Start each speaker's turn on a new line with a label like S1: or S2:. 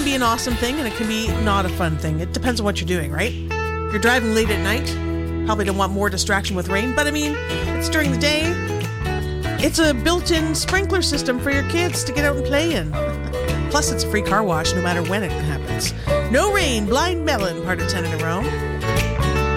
S1: can be an awesome thing and it can be not a fun thing. It depends on what you're doing, right? If you're driving late at night, probably don't want more distraction with rain, but I mean, it's during the day. It's a built-in sprinkler system for your kids to get out and play in. Plus, it's a free car wash no matter when it happens. No rain, Blind Melon, part of 10 in a row.